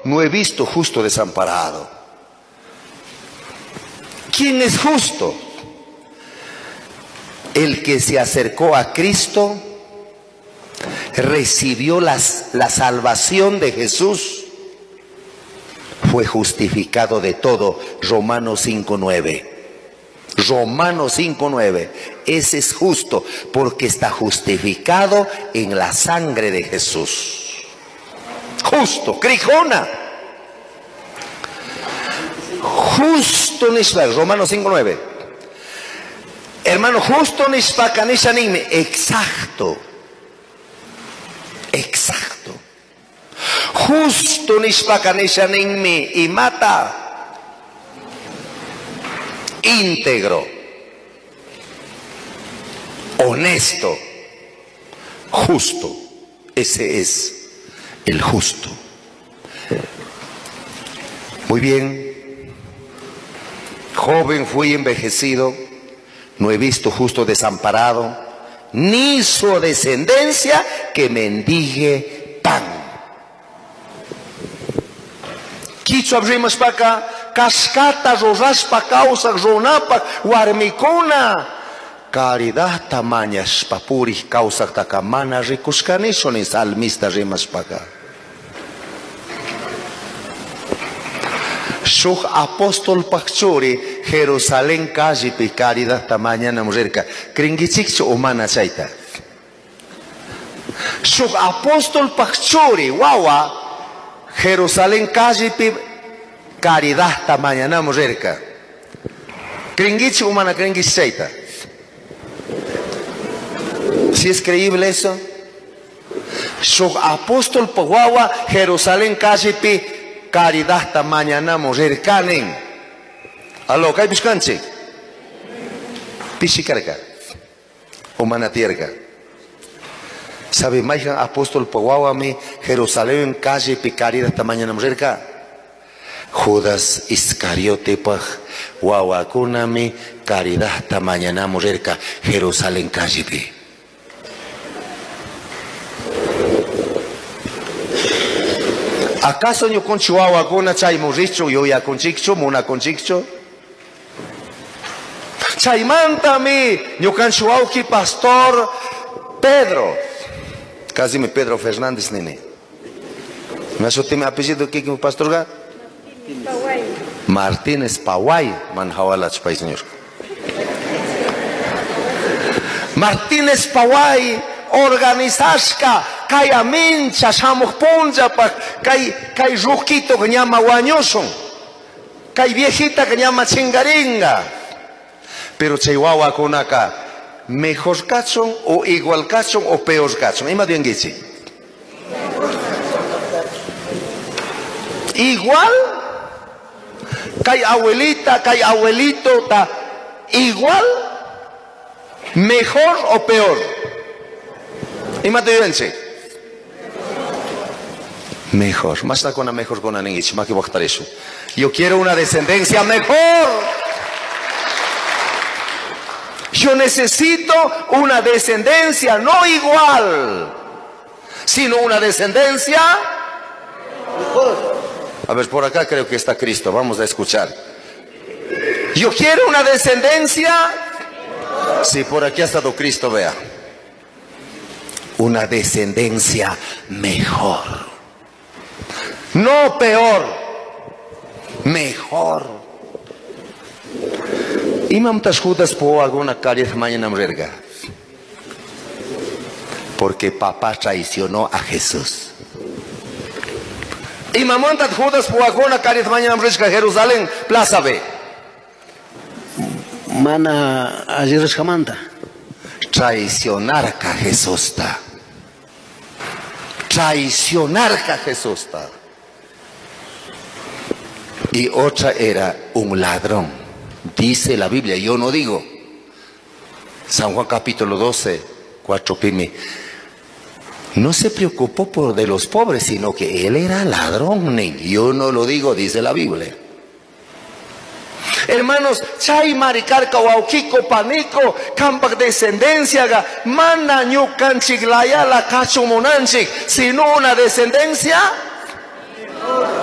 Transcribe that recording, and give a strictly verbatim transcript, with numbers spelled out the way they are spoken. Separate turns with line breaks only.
no he visto justo desamparado. ¿Quién es justo? El que se acercó a Cristo, recibió las, la salvación de Jesús, fue justificado de todo. Romanos cinco nueve. Romanos cinco nueve. Ese es justo porque está justificado en la sangre de Jesús. Justo, crijona. Justo nishpa, Romanos cinco nueve. Hermano, justo nishpa kanishanime. Exacto. Exacto. Justo nishpa kanishanime y mata. Íntegro, honesto, justo. Ese es el justo. Muy bien. Joven fui envejecido, no he visto justo desamparado, ni su descendencia que mendigue pan. Kichu abrimos para acá. Cascata roraspa causa ronapa warmikuna caridad tamañas papuri causa takamana rikuscanishonis salmista rimas paga. Shuk apóstol pachuri Jerusalén kajipi caridad tamaña namurka kringichikcho humana chaita. Shuk apóstol pachuri wawa Jerusalén kajipi caridad tamaña namurka kringichi humana kringichaita. Si es creíble eso, su apóstol Pogwawa Jerusalén kajipi caridad tamaña namurkanen. Aló, ¿qué buscanche? Pishikarka, humana tierga. ¿Sabe más apóstol Pogwawa mi Jerusalén kajipi caridad tamaña namurka? Judas Iscariote paj wawakunami caridad tamaña namurka Jerusalén kajipi. ¿Acaso yo con chihuahua con chay muricho yo ya con chicho mona con chicho? Chay mantami yo con chihuahua ki pastor Pedro, casi mi Pedro Fernández nene. ¿Me has oído mi apellido que mi pastor ga? Martínez Paway manjawalach país señor. Martínez Paway organizasca kaya mincha shamuk ponja pa kay kay ruquito que llama guañoso, kay viejita que llama chingaringa. Pero chihuahua con acá mejor cachón o igual cachón o peor cachón. ¿Y más bien qué? Igual kay abuelita kay abuelito ta igual mejor o peor. ¿Y más bien qué? Mejor, más está con la mejor con la niña, más que votar eso. Yo quiero una descendencia mejor. Yo necesito una descendencia no igual, sino una descendencia mejor. A ver, por acá creo que está Cristo, vamos a escuchar. Yo quiero una descendencia. Sí, por aquí ha estado Cristo, vea. Una descendencia mejor. No peor, mejor. Imam tas Judas po alguna caridad mañana mrerga. Porque papá traicionó a Jesús. Imam tas Judas po alguna caridad mañana mrerga Jerusalén Plaza B.
Mana ayer jamanta.
Traicionar a Jesús ta. Traicionar a Jesús ta. Y otra era un ladrón. Dice la Biblia, yo no digo. San Juan capítulo doce, cuatro pimi. No se preocupó por de los pobres, sino que él era ladrón. Yo no lo digo, dice la Biblia. Hermanos, chay maricarca wauquico panico, campak descendencia ga, mana ñucanchik laya la cacho monanchik, sino una descendencia